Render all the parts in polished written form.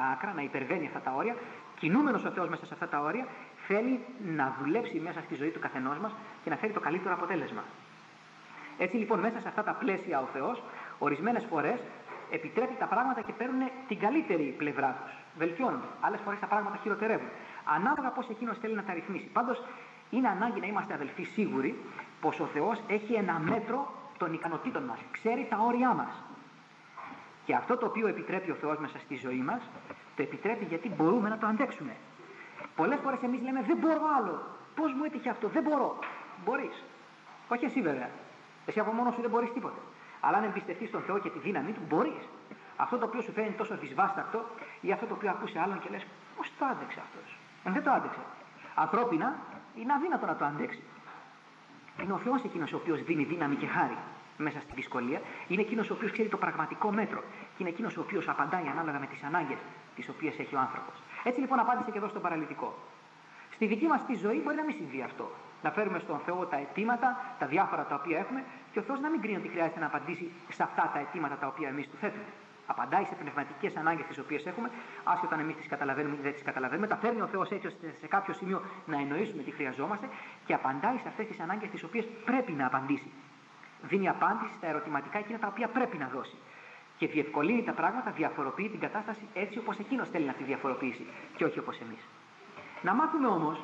άκρα, να υπερβαίνει αυτά τα όρια. Κινούμενος ο Θεός μέσα σε αυτά τα όρια, θέλει να δουλέψει μέσα στη ζωή του καθενός μας και να φέρει το καλύτερο αποτέλεσμα. Έτσι λοιπόν, μέσα σε αυτά τα πλαίσια ο Θεός, ορισμένες φορές επιτρέπει τα πράγματα και παίρνουν την καλύτερη πλευρά τους. Βελτιώνονται. Άλλες φορές τα πράγματα χειροτερεύουν. Ανάλογα πώς εκείνος θέλει να τα ρυθμίσει. Πάντως, είναι ανάγκη να είμαστε αδελφοί σίγουροι πως ο Θεός έχει ένα μέτρο των ικανοτήτων μας. Ξέρει τα όρια μας. Και αυτό το οποίο επιτρέπει ο Θεός μέσα στη ζωή μας, το επιτρέπει γιατί μπορούμε να το αντέξουμε. Πολλές φορές εμείς λέμε δεν μπορώ άλλο. Πώς μου έτυχε αυτό, δεν μπορώ. Μπορείς. Όχι εσύ βέβαια. Εσύ από μόνος σου δεν μπορείς τίποτε. Αλλά αν εμπιστευτείς τον Θεό και τη δύναμή του, μπορείς. Αυτό το οποίο σου φαίνεται τόσο δυσβάστακτο ή αυτό το οποίο ακούσε άλλον και λες πώς το άντεξε αυτός. Δεν το άντεξε. Ανθρώπινα είναι αδύνατο να το αντέξει. Είναι ο Θεός εκείνος ο οποίος δίνει δύναμη και χάρη μέσα στη δυσκολία. Είναι εκείνος ο οποίος ξέρει το πραγματικό μέτρο. Και είναι εκείνος ο οποίος απαντάει ανάλογα με τις ανάγκες τις οποίες έχει ο άνθρωπος. Έτσι λοιπόν απάντησε και εδώ στον παραλυτικό. Στη δική μας τη ζωή μπορεί να μην συμβεί αυτό. Να φέρουμε στον Θεό τα αιτήματα, τα διάφορα τα οποία έχουμε και ο Θεός να μην κρίνει ότι χρειάζεται να απαντήσει σε αυτά τα αιτήματα τα οποία εμείς του θέτουμε. Απαντάει σε πνευματικές ανάγκες τις οποίες έχουμε, άσχετα αν εμείς τις καταλαβαίνουμε ή δεν τις καταλαβαίνουμε. Τα φέρνει ο Θεός έτσι ώστε σε κάποιο σημείο να εννοήσουμε τι χρειαζόμαστε και απαντάει σε αυτές τις ανάγκες τις οποίες πρέπει να απαντήσει. Δίνει απάντηση στα ερωτηματικά εκείνα τα οποία πρέπει να δώσει. Και διευκολύνει τα πράγματα, διαφοροποιεί την κατάσταση έτσι όπως εκείνος θέλει να τη διαφοροποιήσει και όχι όπως εμείς. Να μάθουμε όμως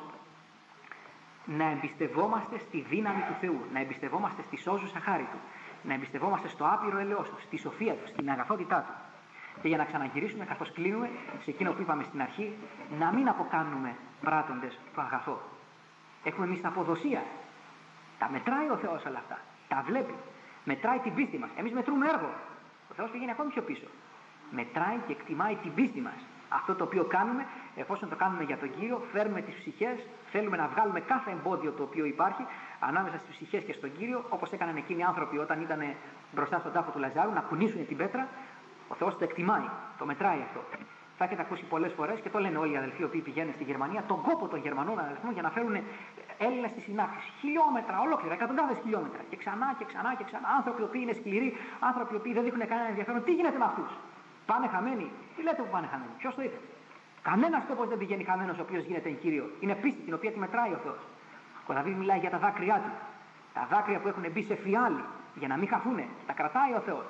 να εμπιστευόμαστε στη δύναμη του Θεού, να εμπιστευόμαστε στη σώζουσα χάρη του, να εμπιστευόμαστε στο άπειρο ελαιός του, στη σοφία του, στην αγαθότητά του. Και για να ξαναγυρίσουμε καθώς κλείνουμε σε εκείνο που είπαμε στην αρχή, να μην αποκάνουμε πράττοντες το αγαθό. Έχουμε εμείς τα αποδοσία. Τα μετράει ο Θεός όλα αυτά. Τα βλέπει. Μετράει την πίστη μας. Εμείς μετρούμε έργο. Ο Θεός πηγαίνει ακόμη πιο πίσω. Μετράει και εκτιμάει την πίστη μας. Αυτό το οποίο κάνουμε, εφόσον το κάνουμε για τον Κύριο, φέρνουμε τις ψυχές, θέλουμε να βγάλουμε κάθε εμπόδιο το οποίο υπάρχει ανάμεσα στις ψυχές και στον Κύριο, όπως έκαναν εκείνοι οι άνθρωποι όταν ήταν μπροστά στον τάφο του Λαζάρου, να κουνήσουν την πέτρα. Ο Θεός το εκτιμάει, το μετράει αυτό. Θα έχετε ακούσει πολλές φορές και το λένε όλοι οι αδελφοί οι οποίοι πηγαίνουν στη Γερμανία, τον κόπο των Γερμανών αδελφών για να φέρουν Έλληνες στη συνάκτηση. Χιλιόμετρα, ολόκληρα, εκατοντάδες χιλιόμετρα. Και ξανά και ξανά και ξανά. Άνθρωποι οι οποίοι είναι σκληροί, άνθρωποι οι οποίοι δεν δείχνουν κανένα ενδιαφέρον. Τι γίνεται με αυτούς? Πάνε χαμένοι. Τι λέτε που πάνε χαμένοι? Ποιος το είπε? Κανένας τόπος δεν πηγαίνει χαμένος ο οποίος γίνεται εν Κύριο. Είναι πίστη την οποία τη μετράει ο Θεός. Ο Δαβίδ μιλάει για τα δάκρυά του. Τα δάκρυα που έχουν μπει σε φιάλι για να μην χαθούνε. Τα κρατάει ο Θεός.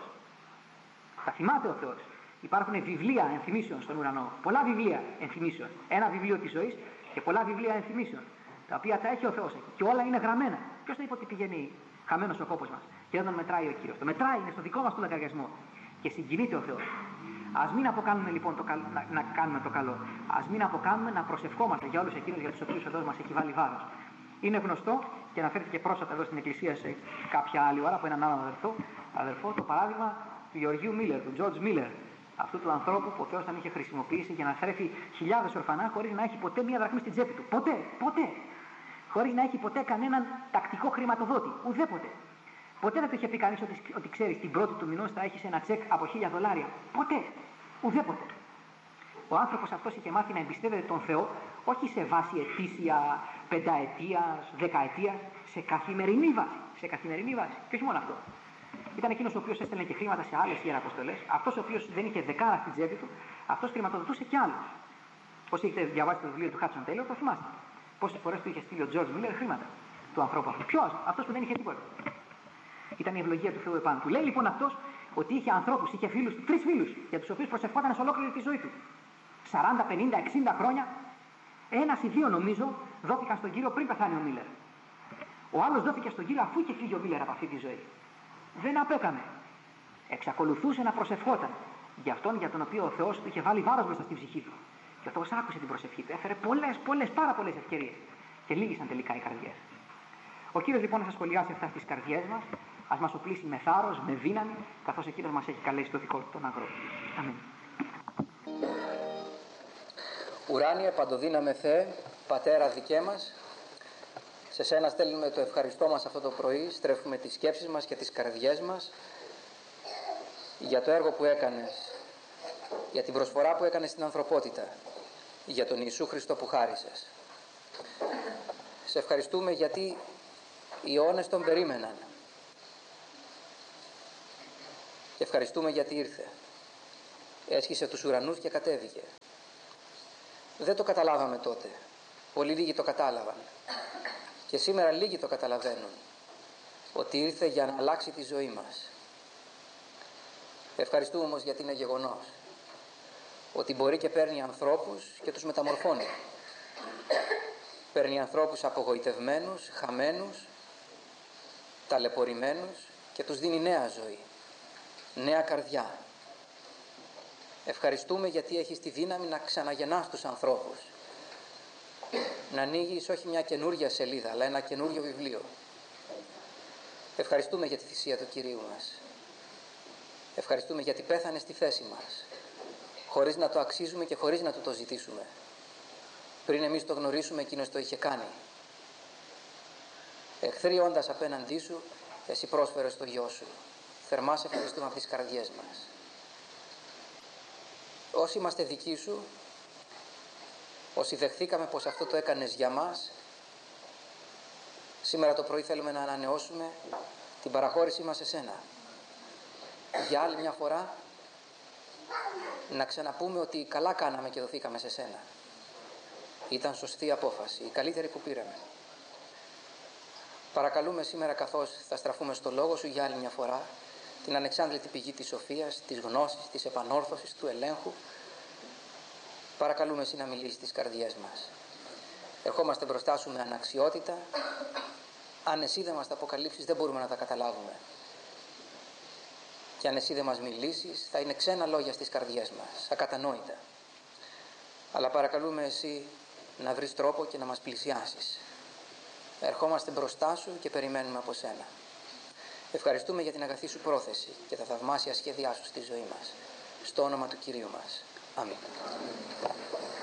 Τα θυμάται ο Θεός. Υπάρχουν βιβλία ενθυμίσεων στον ουρανό. Πολλά βιβλία ενθυμίσεων. Ένα βιβλίο της ζωής και πολλά βιβλία ενθυμίσεων. Τα οποία τα έχει ο Θεός εκεί. Και όλα είναι γραμμένα. Ποιος το είπε ότι πηγαίνει χαμένος ο κόπος μας και δεν τον μετράει ο Κύριος? Το μετράει, είναι στο δικό μας το λογαριασμό. Και συγκινείται ο Θεός. Ας μην αποκάνουμε λοιπόν να κάνουμε το καλό. Ας μην αποκάνουμε να προσευχόμαστε για όλους εκείνους για τους οποίους ο Θεός μας έχει βάλει βάρος. Είναι γνωστό και αναφέρθηκε πρόσφατα εδώ στην εκκλησία σε κάποια άλλη ώρα από έναν άλλον αδερφό το παράδειγμα του Γεωργίου Μίλερ, του Τζορτζ Μίλερ. Αυτού του ανθρώπου που ο Θεός τον είχε χρησιμοποιήσει για να θρέφει χιλιάδες ορφανά χωρίς να έχει ποτέ μία δραχμή στην τσέπη του. Ποτέ. Χωρίς να έχει ποτέ κανέναν τακτικό χρηματοδότη. Ουδέποτε. Ποτέ δεν του είχε πει κανείς ότι ξέρεις την πρώτη του μηνός θα έχεις ένα τσεκ από $1,000. Ποτέ. Ουδέποτε. Ο άνθρωπος αυτός είχε μάθει να εμπιστεύεται τον Θεό όχι σε βάση ετήσια, πενταετίας, δεκαετίας, σε καθημερινή βάση. Και όχι μόνο αυτό. Ήταν εκείνος ο οποίος έστελνε και χρήματα σε άλλες ιεραποστολές. Αυτός ο οποίος δεν είχε δεκάρα στην τσέπη του, αυτός χρηματοδοτούσε κι άλλους. Όσοι έχετε διαβάσει το βιβλίο του Χάτσον Τέιλορ, το θυμάστε. Πόσες φορές του είχε στείλει ο Τζορτζ Μίλερ χρήματα του ανθρώπου αυτού? Ποιος? Αυτός που δεν είχε τίποτα. Ήταν η ευλογία του Θεού επάνω του. Λέει λοιπόν αυτός ότι είχε ανθρώπους, είχε φίλους, 3 φίλους, για τους οποίους προσευχόταν σε ολόκληρη τη ζωή του. 40, 50, 60 χρόνια. Ένας ή 2 νομίζω δόθηκαν στον Κύριο πριν πεθάνει ο Μίλερ. Ο άλλος δόθηκε στον Κύριο αφού είχε φύγει ο Μίλερ από αυτή τη ζωή. Δεν απέκαμε. Εξακολουθούσε να προσευχόταν για αυτόν για τον οποίο ο Θεός του είχε βάλει βάρος μέσα στην ψυχή του. Και ο Θεός άκουσε την προσευχή του. Έφερε πάρα πολλές ευκαιρίες. Και λύγησαν τελικά οι καρδιές. Ο Κύριος λοιπόν θα σχολιάσει αυτά στις καρδιές μας, ας μας οπλίσει με θάρρος, με δύναμη, καθώς εκείνος μας έχει καλέσει στο δικό του τον αγρό. Αμήν. Ουράνιε παντοδύναμε Θεέ, Πατέρα δικαί μας, σε Σένα στέλνουμε το ευχαριστώ μας αυτό το πρωί, στρέφουμε τις σκέψεις μας και τις καρδιές μας για το έργο που έκανες, για την προσφορά που έκανες στην ανθρωπότητα, για τον Ιησού Χριστό που χάρισες. Σε ευχαριστούμε γιατί οι αιώνες τον περίμεναν και ευχαριστούμε γιατί ήρθε. Έσχισε τους ουρανούς και κατέβηκε. Δεν το καταλάβαμε τότε. Πολύ λίγοι το κατάλαβαν. Και σήμερα λίγοι το καταλαβαίνουν. Ότι ήρθε για να αλλάξει τη ζωή μας. Ευχαριστούμε όμως γιατί είναι γεγονός. Ότι μπορεί και παίρνει ανθρώπους και τους μεταμορφώνει. Παίρνει ανθρώπους απογοητευμένους, χαμένους, ταλαιπωρημένους και τους δίνει νέα ζωή, νέα καρδιά. Ευχαριστούμε γιατί έχεις τη δύναμη να ξαναγεννάς τους ανθρώπους. Να ανοίγεις όχι μια καινούργια σελίδα, αλλά ένα καινούργιο βιβλίο. Ευχαριστούμε για τη θυσία του Κυρίου μας. Ευχαριστούμε γιατί πέθανε στη θέση μας, χωρίς να το αξίζουμε και χωρίς να του το ζητήσουμε. Πριν εμείς το γνωρίσουμε, εκείνος το είχε κάνει. Εχθροί όντας απέναντί σου, εσύ πρόσφερες το γιο σου. Θερμά σε ευχαριστούμε από τις καρδιές μας. Όσοι είμαστε δικοί σου, όσοι δεχθήκαμε πως αυτό το έκανες για μας, σήμερα το πρωί θέλουμε να ανανεώσουμε την παραχώρησή μας σε σένα. Για άλλη μια φορά να ξαναπούμε ότι καλά κάναμε και δοθήκαμε σε σένα. Ήταν σωστή απόφαση, η καλύτερη που πήραμε. Παρακαλούμε σήμερα, καθώς θα στραφούμε στο λόγο σου για άλλη μια φορά, την ανεξάντλητη πηγή της σοφίας, της γνώσης, της επανόρθωσης, του ελέγχου. Παρακαλούμε εσύ να μιλήσεις στις καρδιές μας. Ερχόμαστε μπροστά σου με αναξιότητα. Αν εσύ δεν μας τα αποκαλύψεις, δεν μπορούμε να τα καταλάβουμε. Και αν εσύ δεν μας μιλήσεις, θα είναι ξένα λόγια στις καρδιές μας, ακατανόητα. Αλλά παρακαλούμε εσύ να βρεις τρόπο και να μας πλησιάσεις. Ερχόμαστε μπροστά σου και περιμένουμε από σένα. Ευχαριστούμε για την αγαθή σου πρόθεση και τα θαυμάσια σχέδιά σου στη ζωή μας. Στο όνομα του Κυρίου μας. Αμήν.